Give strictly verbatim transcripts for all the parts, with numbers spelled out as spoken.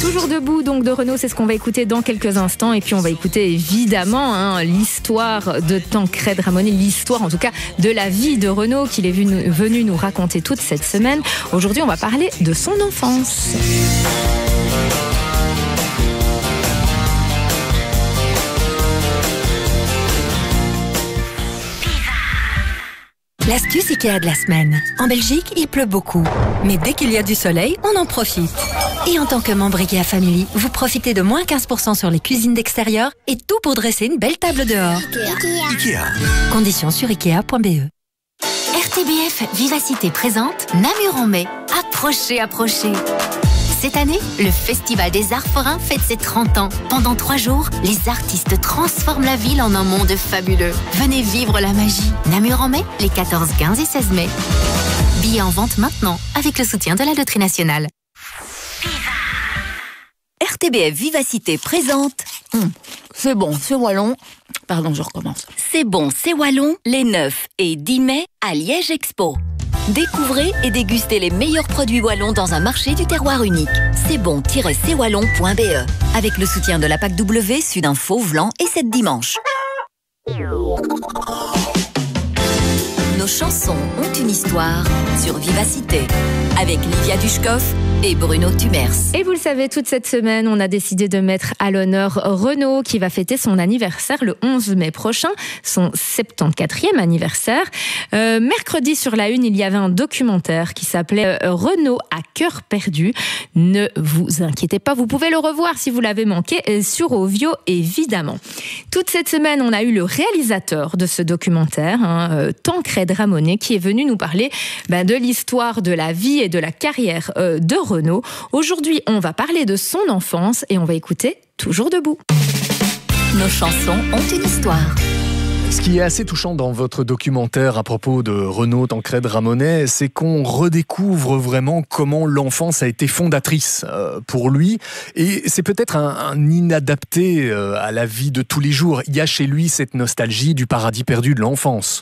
Toujours debout donc de Renaud, c'est ce qu'on va écouter dans quelques instants. Et puis on va écouter évidemment hein, l'histoire de Tancrède Ramonet, l'histoire en tout cas de la vie de Renaud qu'il est venu, venu nous raconter toute cette semaine. Aujourd'hui on va parler de son enfance. L'astuce Ikea de la semaine. En Belgique, il pleut beaucoup. Mais dès qu'il y a du soleil, on en profite. Et en tant que membre Ikea Family, vous profitez de moins quinze pour cent sur les cuisines d'extérieur et tout pour dresser une belle table dehors. Ikea. Ikea. Conditions sur ikea point b e. R T B F Vivacité présente Namur en mai. Approchez, approchez. Cette année, le Festival des Arts Forains fête ses trente ans. Pendant trois jours, les artistes transforment la ville en un monde fabuleux. Venez vivre la magie. Namur en mai, les quatorze, quinze et seize mai. Billets en vente maintenant, avec le soutien de la Loterie Nationale. R T B F Vivacité présente. Hum, c'est bon, c'est wallon. Pardon, je recommence. C'est bon, c'est wallon, les neuf et dix mai à Liège Expo. Découvrez et dégustez les meilleurs produits wallons dans un marché du terroir unique. c'est bon tiret c wallon point b e avec le soutien de la P A C W, Sudinfo, Vlan et Sept Dimanches. Nos chansons ont une histoire sur Vivacité avec Livia Dushkov et Bruno Tumers. Et vous le savez, toute cette semaine, on a décidé de mettre à l'honneur Renaud qui va fêter son anniversaire le onze mai prochain, son soixante-quatrième anniversaire. Euh, mercredi sur la une, il y avait un documentaire qui s'appelait Renaud à cœur perdu. Ne vous inquiétez pas, vous pouvez le revoir si vous l'avez manqué sur Ovio évidemment. Toute cette semaine, on a eu le réalisateur de ce documentaire, hein, Tancrède Ramonet, qui est venu nous parler ben, de l'histoire de la vie et de la carrière euh, de Renaud. Aujourd'hui, on va parler de son enfance et on va écouter Toujours debout. Nos chansons ont une histoire. Ce qui est assez touchant dans votre documentaire à propos de Renaud Tancrède Ramonet, c'est qu'on redécouvre vraiment comment l'enfance a été fondatrice pour lui. Et c'est peut-être un, un inadapté à la vie de tous les jours. Il y a chez lui cette nostalgie du paradis perdu de l'enfance.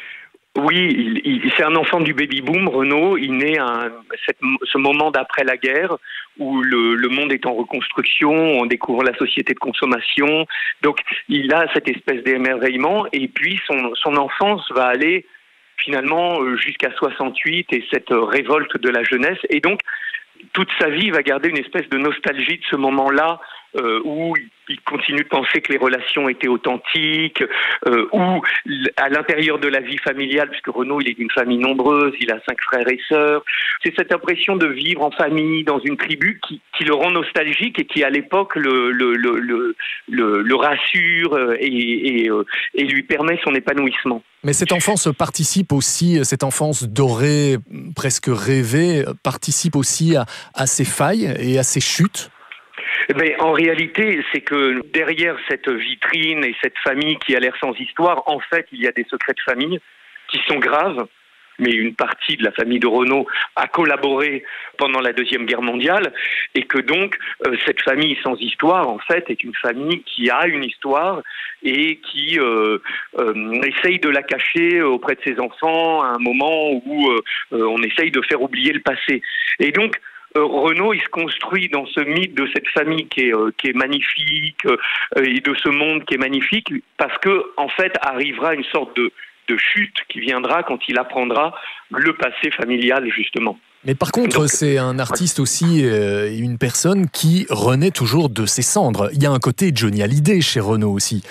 Oui, il, il, c'est un enfant du baby-boom, Renaud. Il naît à cette, ce moment d'après la guerre où le, le monde est en reconstruction, on découvre la société de consommation. Donc, il a cette espèce d'émerveillement. Et puis, son, son enfance va aller finalement jusqu'à soixante-huit et cette révolte de la jeunesse. Et donc, toute sa vie, il va garder une espèce de nostalgie de ce moment-là euh, où il continue de penser que les relations étaient authentiques, euh, où à l'intérieur de la vie familiale, puisque Renaud il est d'une famille nombreuse, il a cinq frères et sœurs, c'est cette impression de vivre en famille, dans une tribu, qui, qui le rend nostalgique et qui à l'époque le, le, le, le, le, le rassure et, et, et lui permet son épanouissement. Mais cette enfance participe aussi, cette enfance dorée, presque rêvée, participe aussi à, à ses failles et à ses chutes. Mais en réalité, c'est que derrière cette vitrine et cette famille qui a l'air sans histoire, en fait, il y a des secrets de famille qui sont graves. Mais une partie de la famille de Renaud a collaboré pendant la Deuxième Guerre mondiale et que donc euh, cette famille sans histoire, en fait, est une famille qui a une histoire et qui euh, euh, essaye de la cacher auprès de ses enfants à un moment où euh, euh, on essaye de faire oublier le passé. Et donc, Euh, Renaud, il se construit dans ce mythe de cette famille qui est, euh, qui est magnifique euh, et de ce monde qui est magnifique parce que, en fait, arrivera une sorte de, de chute qui viendra quand il apprendra le passé familial, justement. Mais par contre, Donc, c'est un artiste aussi, euh, une personne qui renaît toujours de ses cendres. Il y a un côté Johnny Hallyday chez Renaud aussi.